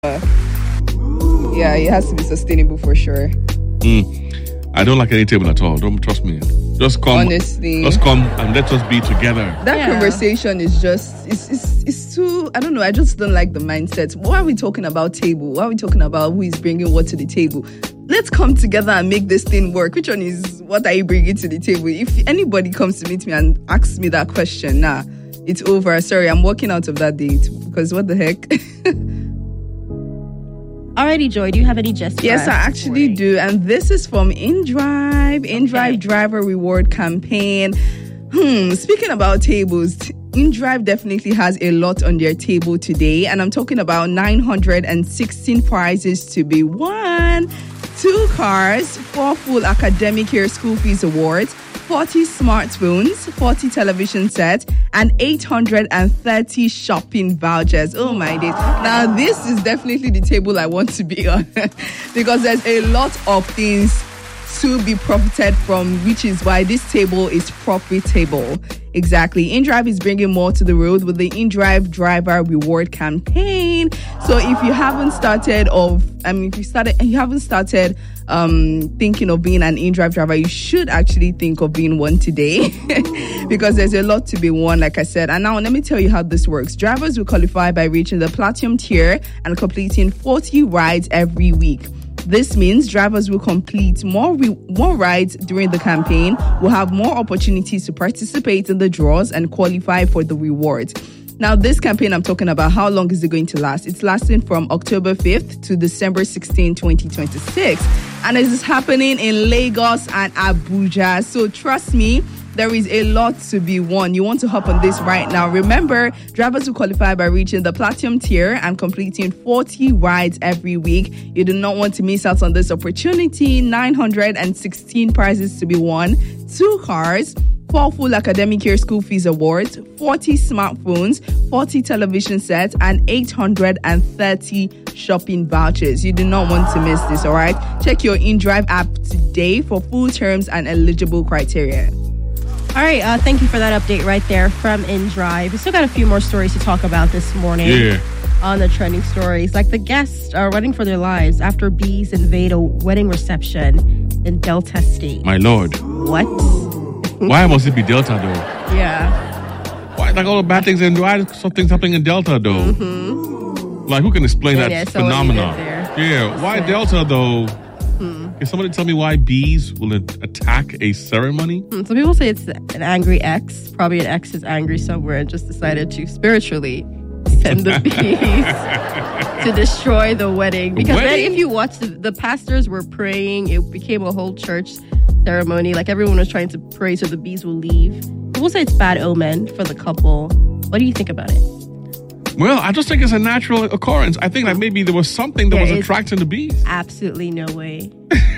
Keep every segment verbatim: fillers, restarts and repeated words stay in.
Yeah, it has to be sustainable for sure. Mm. I don't like any table at all. Don't trust me. Just come. Honestly, just come and let us be together. That yeah. conversation is just it's, it's it's too. I don't know. I just don't like the mindset. Why are we talking about table? Why are we talking about who is bringing what to the table? Let's come together and make this thing work. Which one is what are you bringing to the table? If anybody comes to meet me and asks me that question, nah, it's over. Sorry, I'm walking out of that date because what the heck. Alrighty, Joy, do you have any gestures? Yes, I actually do. And this is from InDrive, InDrive okay. Driver Reward Campaign. Hmm, speaking about tables, InDrive definitely has a lot on their table today. And I'm talking about nine hundred sixteen prizes to be won. Two cars, four full academic year school fees awards, forty smartphones, forty television sets, and eight hundred thirty shopping vouchers. Oh my days. Now, this is definitely the table I want to be on because there's a lot of things to be profited from, which is why this table is profitable. Exactly. InDrive is bringing more to the road with the InDrive Driver Reward Campaign. So if you haven't started of, I mean, if you started, you haven't started um, thinking of being an InDrive driver, you should actually think of being one today because there's a lot to be won, like I said. And now let me tell you how this works. Drivers will qualify by reaching the platinum tier and completing forty rides every week. This means drivers will complete more re- more rides during the campaign, will have more opportunities to participate in the draws and qualify for the rewards. Now, this campaign I'm talking about, how long is it going to last? It's lasting from October fifth to December sixteenth, twenty twenty-six. And it is happening in Lagos and Abuja. So trust me, there is a lot to be won. You want to hop on this right now. Remember, drivers will qualify by reaching the platinum tier and completing forty rides every week. You do not want to miss out on this opportunity. nine hundred sixteen prizes to be won, two cars, four full academic year school fees awards, forty smartphones, forty television sets, and eight hundred thirty shopping vouchers. You do not want to miss this, all right? Check your InDrive app today for full terms and eligible criteria. All right, uh, thank you for that update right there from InDrive. We still got a few more stories to talk about this morning yeah. on the trending stories. Like the guests are running for their lives after bees invade a wedding reception in Delta State. My Lord. What? Why must it be Delta, though? Yeah. Why, like all the bad things, and why something happening in Delta, though? Mm-hmm. Like, who can explain yeah, that yeah, phenomenon? Yeah, why Delta, though? Hmm. Can somebody tell me why bees will attack a ceremony? Hmm. Some people say it's an angry ex. Probably an ex is angry somewhere and just decided to spiritually send the bees to destroy the wedding. Because wedding? then if you watch, the, the pastors were praying. It became a whole church ceremony. Like everyone was trying to pray so the bees will leave. People say it's bad omen for the couple. What do you think about it? Well, I just think it's a natural occurrence. I think that maybe there was something that There was is attracting the bees. Absolutely no way.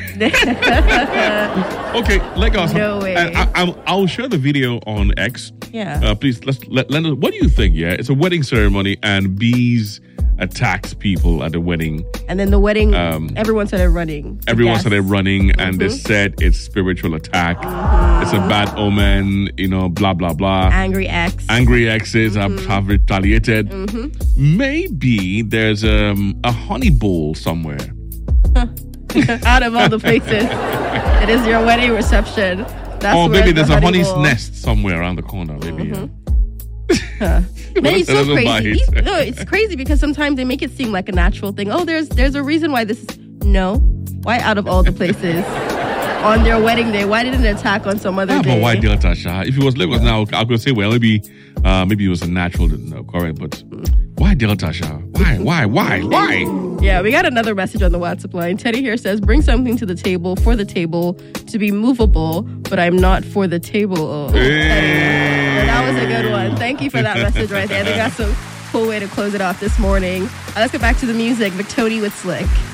Okay, Lagos. No way. And I, I, I'll share the video on X. Yeah. Uh, please, let's let, let us. What do you think? Yeah, it's a wedding ceremony, and bees attacked people at the wedding. And then the wedding, Um, everyone started running. Everyone Yes. started running, and they Mhm. said it's spiritual attack. Mhm. It's a bad omen. You know, blah blah blah. Angry ex. Angry exes have, have retaliated. Mhm. Maybe there's um, a honey bowl somewhere. Out of all the places, it is your wedding reception. That's Or where maybe the there's a honey honey's bowl- nest somewhere around the corner. Maybe. Mhm. Yeah. Man, it's so That's crazy. why These- it's- no, it's crazy because sometimes they make it seem like a natural thing. Oh, there's there's a reason why this is no. Why out of all the places on their wedding day? Why didn't it attack on some other Yeah, day? but why Delta, Shah? If it was Lagos now, I could say, well, maybe uh, maybe it was a natural occurrence, but why Delta, Shah? Why, why, why, why? Yeah, we got another message on the WhatsApp line. Teddy here says, bring something to the table for the table to be movable, but I'm not for the table. Oh, Hey. Teddy. That was a good one. Thank you for that message right there. I think that's a cool way to close it off this morning. Uh, let's get back to the music. Victoni with Slick.